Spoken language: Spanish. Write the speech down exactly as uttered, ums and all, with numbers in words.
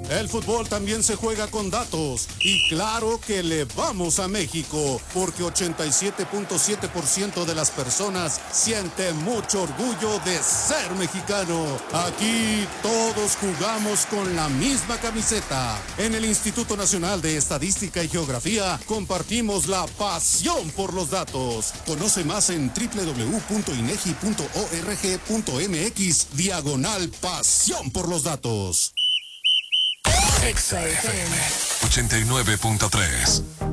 El fútbol también se juega con datos. Y claro que le vamos a México, porque ochenta y siete punto siete por ciento de las personas siente mucho orgullo de ser mexicano. Aquí todos jugamos con la misma camiseta. En el Instituto Nacional de Estadística y Geografía compartimos la pasión por los datos. Conoce más en doble u doble u doble u punto inegi punto org punto mx diagonal pasión por los datos. Exa F M ochenta y nueve punto tres.